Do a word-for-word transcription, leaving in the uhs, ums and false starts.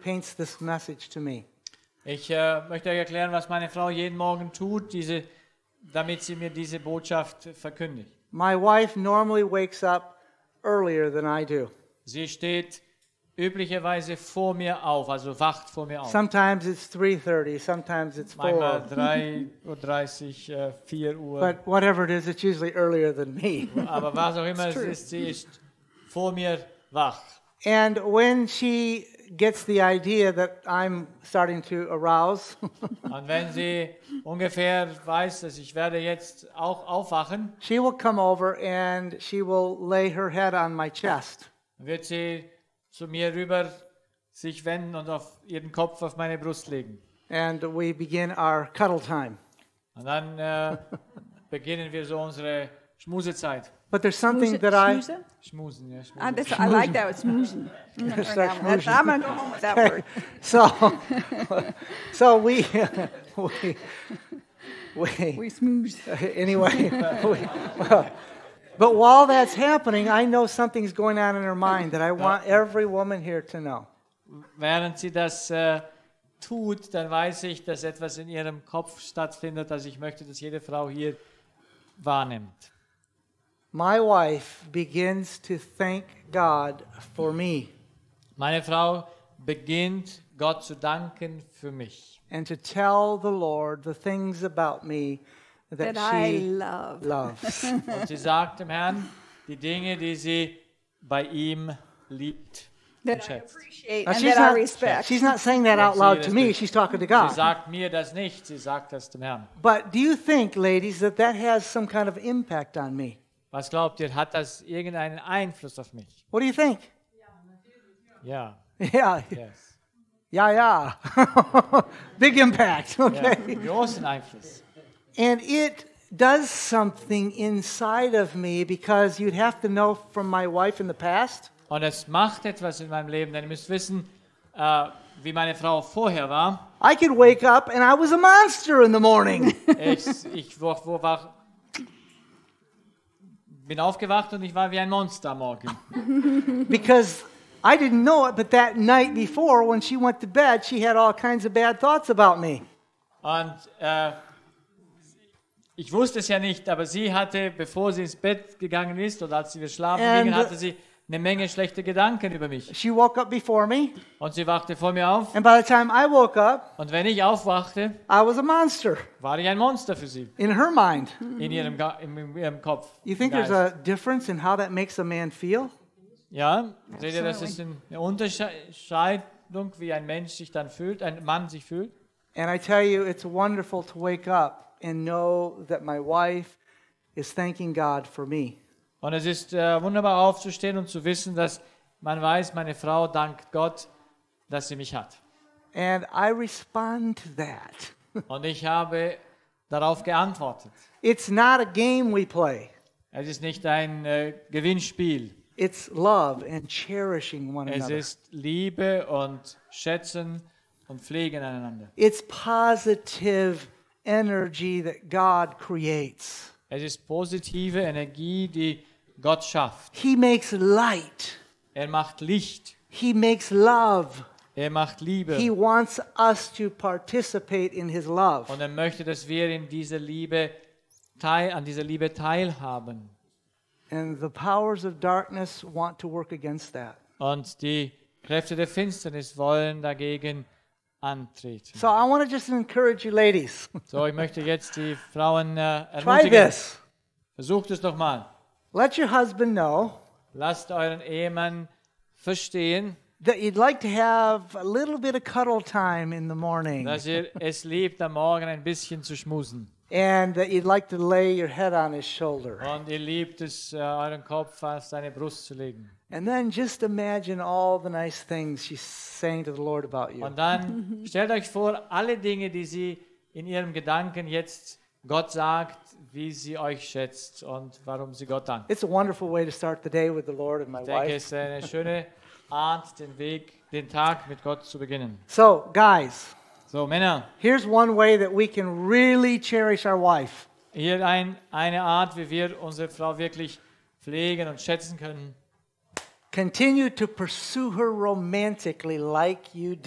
paints this message to me. Ich äh, möchte euch erklären, was meine Frau jeden Morgen tut, diese, damit sie mir diese Botschaft verkündigt. My wife normally wakes up earlier than I do. Sie steht üblicherweise vor mir auf, also wacht vor mir auf. Sometimes it's three thirty, sometimes it's Manchmal four. drei Uhr dreißig, äh, vier Uhr. But whatever it is, it's usually earlier than me. Aber was auch immer es ist, sie ist vor mir wach. And when she gets the idea that I'm starting to arouse, Und wenn sie ungefähr weiß, dass ich werde jetzt auch aufwachen, she will come over and she will lay her head on my chest. wird sie zu mir rüber sich wenden und auf ihren Kopf auf meine Brust legen. And we begin our cuddle time. Und dann äh, beginnen wir so unsere Schmusezeit. But there's something Schmuse- that I... Schmuse? Schmusen, ja, schmusen. Ah, that's, I like that. It's smooshing. I'm gonna Start turn that one. I'm going to go home with that word. So, so we, we, we, We smoosh. anyway, we, well, but while that's happening, I know something's going on in her mind that I want every woman here to know. Während sie das äh, tut, dann weiß ich, dass etwas in ihrem Kopf stattfindet, das ich möchte, dass jede Frau hier wahrnimmt. My wife begins to thank God for me Meine Frau beginnt, Gott zu danken für mich. and to tell the Lord the things about me that, That I she love. loves. Und sie sagt dem Herrn die Dinge, die sie bei ihm liebt und That I schätzt. appreciate Now, and she's, that I not, respect. she's not saying that out loud to me. She's talking to Sie God. sagt mir das nicht, sie sagt das dem Herrn. But do you think, ladies, that that has some kind of impact on me? Was glaubt ihr, hat das irgendeinen Einfluss auf mich? What do you think? Ja, Yeah, yes. yeah, yeah. Big impact, Ja, okay? großen Einfluss. And it does something inside of me because you'd have to know from my wife in the past. Und es macht etwas in meinem Leben, denn ihr müsst wissen, äh, wie meine Frau vorher war. I could wake up and I was a monster in the morning. Ich, ich wo, wo war, bin aufgewacht und ich war wie ein Monster am Morgen. Because I didn't know it, but that night before, when she went to bed, she had all kinds of bad thoughts about me. Und äh, ich wusste es ja nicht, aber sie hatte, bevor sie ins Bett gegangen ist oder als sie wir schlafen And- gingen, hatte sie eine Menge schlechte Gedanken über mich. She woke up before me, Und sie wachte vor mir auf. and by the time I woke up, Und wenn ich aufwachte, I was a monster war ich ein Monster für sie. in her mind. In ihrem, Ga- in, in ihrem Kopf. You think im there's a Geist. difference in how that makes a man feel? Ja, seht ihr, das ist eine Unterscheidung, wie ein Mensch sich dann fühlt, ein Mann sich fühlt. And I tell you, it's wonderful to wake up and know that my wife is thanking God for me. Und es ist äh, wunderbar aufzustehen und zu wissen, dass man weiß, meine Frau dankt Gott, dass sie mich hat. And I respond to that. Und ich habe darauf geantwortet. It's not a game we play. Es ist nicht ein äh, Gewinnspiel. It's love and cherishing one Es another. ist Liebe und Schätzen und Pflegen aneinander. It's positive energy that God creates. Es ist positive Energie, die Gott schafft. He makes light. Er macht Licht. He makes love. Er macht Liebe. He wants us to participate in His love. Und er möchte, dass wir in dieser Liebe teil, an dieser Liebe teilhaben. And the powers of darkness want to work against that. Und die Kräfte der Finsternis wollen dagegen antreten. So I want to just encourage you ladies. So, ich möchte jetzt die Frauen äh, Try ermutigen. this. Versucht es doch mal. Let your husband know Lasst euren Ehemann verstehen, that you'd like to have a little bit of cuddle time in the morning. dass ihr es liebt, am Morgen ein bisschen zu schmusen. And that you'd like to lay your head on his shoulder. Und ihr liebt es, äh, euren Kopf auf seine Brust zu legen. And then just imagine all the nice things she's saying to the Lord about you. Und dann stellt euch vor, alle Dinge, die sie in ihrem Gedanken jetzt Gott sagt, wie sie euch schätzt und warum sie Gott dankt. It's a wonderful way to start the day with the Lord and my Ich denke, wife. es ist eine schöne Art, den Weg, den Tag mit Gott zu beginnen. So, guys, So, Männer, here's one way that we can really cherish our wife. hier ein, eine Art, wie wir unsere Frau wirklich pflegen und schätzen können. Continue to pursue her romantically like you